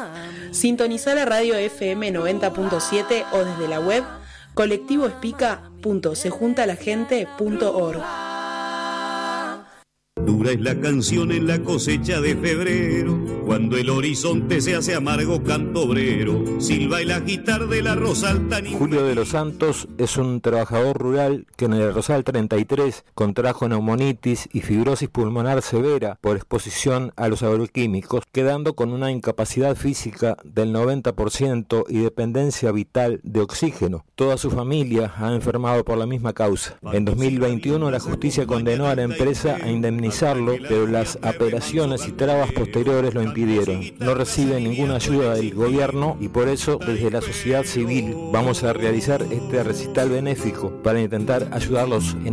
Sintoniza la radio FM 90.7 o desde la web colectivoespica.sejuntalagente.org. Dura es la canción en la cosecha de febrero, cuando el horizonte se hace amargo canto obrero, silba el agitar de la rosal tan... Julio de los Santos es un trabajador rural que en el Rosal 33 contrajo neumonitis y fibrosis pulmonar severa por exposición a los agroquímicos, quedando con una incapacidad física del 90% y dependencia vital de oxígeno. Toda su familia ha enfermado por la misma causa. En 2021 la justicia condenó a la empresa a indemnizarlo, pero las apelaciones y trabas posteriores lo impidieron. No recibe ninguna ayuda del gobierno y por eso desde la sociedad civil vamos a realizar este recital benéfico para intentar ayudarlos en